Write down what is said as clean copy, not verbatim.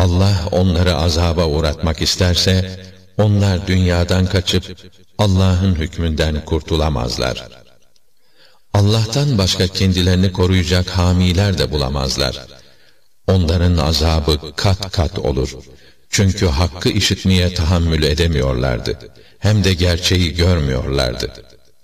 Allah onları azaba uğratmak isterse, onlar dünyadan kaçıp Allah'ın hükmünden kurtulamazlar. Allah'tan başka kendilerini koruyacak hamiler de bulamazlar. Onların azabı kat kat olur. Çünkü hakkı işitmeye tahammül edemiyorlardı. Hem de gerçeği görmüyorlardı.